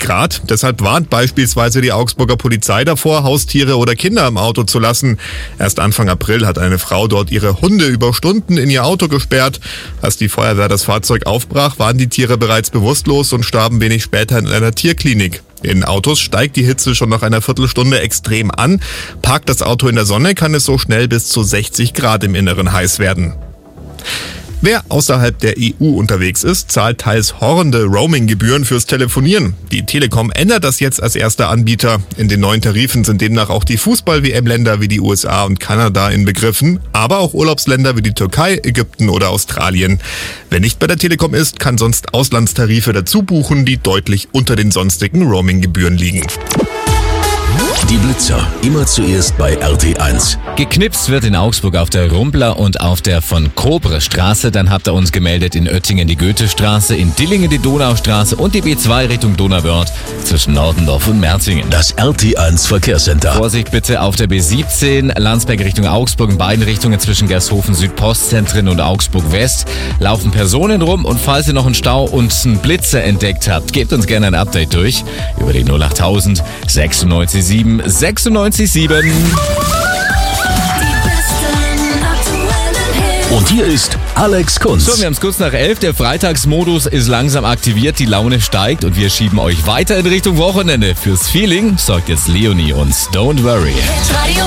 Grad. Deshalb warnt beispielsweise die Augsburger Polizei davor, Haustiere oder Kinder im Auto zu lassen. Erst Anfang April hat eine Frau dort ihre Hunde über Stunden in ihr Auto gesperrt. Als die Feuerwehr das Fahrzeug aufbrach, waren die Tiere bereits bewusstlos und starben wenig später in einer Tierklinik. In Autos steigt die Hitze schon nach einer Viertelstunde extrem an. Parkt das Auto in der Sonne, kann es so schnell bis zu 60 Grad im Inneren heiß werden. Wer außerhalb der EU unterwegs ist, zahlt teils horrende Roaming-Gebühren fürs Telefonieren. Die Telekom ändert das jetzt als erster Anbieter. In den neuen Tarifen sind demnach auch die Fußball-WM-Länder wie die USA und Kanada inbegriffen, aber auch Urlaubsländer wie die Türkei, Ägypten oder Australien. Wer nicht bei der Telekom ist, kann sonst Auslandstarife dazu buchen, die deutlich unter den sonstigen Roaming-Gebühren liegen. Die Blitzer, immer zuerst bei RT1. Geknipst wird in Augsburg auf der Rumbler und auf der von Kobre Straße. Dann habt ihr uns gemeldet in Oettingen die Goethestraße, in Dillingen die Donaustraße und die B2 Richtung Donauwörth zwischen Nordendorf und Merzingen. Das RT1 Verkehrscenter. Vorsicht bitte auf der B17 Landsberg Richtung Augsburg in beiden Richtungen zwischen Gershofen Südpostzentren und Augsburg West laufen Personen rum, und falls ihr noch einen Stau und einen Blitzer entdeckt habt, gebt uns gerne ein Update durch über die 08000 96 7 96 Und hier ist Alex Kunz. So, wir haben es kurz nach 11. Der Freitagsmodus ist langsam aktiviert, die Laune steigt und wir schieben euch weiter in Richtung Wochenende. Fürs Feeling sorgt jetzt Leonie und Don't Worry.